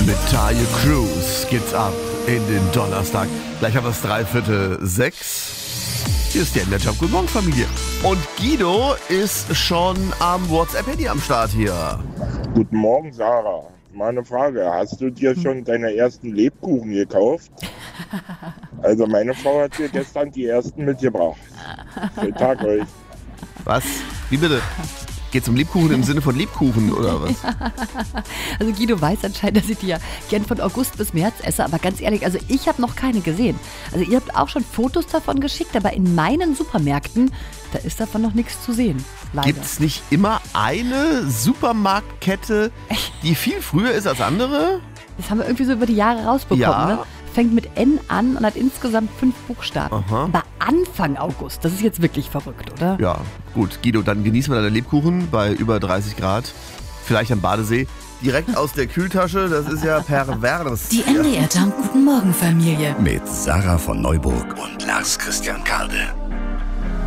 Mit Taye Cruz geht's ab in den Donnerstag. Gleich haben wir es 5:45. Hier ist die Enderjob. Guten Morgen, Familie. Und Guido ist schon am WhatsApp-Handy am Start hier. Guten Morgen, Sarah. Meine Frage, hast du dir schon deine ersten Lebkuchen gekauft? Also meine Frau hat dir gestern die ersten mitgebracht. Schönen Tag euch. Was? Wie bitte? Geht's um Lebkuchen im Sinne von Lebkuchen oder was? Also Guido weiß anscheinend, dass ich die ja gern von August bis März esse, aber ganz ehrlich, also ich habe noch keine gesehen. Also ihr habt auch schon Fotos davon geschickt, aber in meinen Supermärkten, da ist davon noch nichts zu sehen. Leider. Gibt's nicht immer eine Supermarktkette, die viel früher ist als andere? Das haben wir irgendwie so über die Jahre rausbekommen. Ja. Ne? Fängt mit N an und hat insgesamt 5 Buchstaben. Aha. Aber Anfang August, das ist jetzt wirklich verrückt, oder? Ja, gut. Guido, dann genießen wir deine Lebkuchen bei über 30 Grad. Vielleicht am Badesee. Direkt aus der Kühltasche, das ist ja pervers. Die NDR Jump Guten Morgen Familie. Mit Sarah von Neuburg und Lars Christian Kade.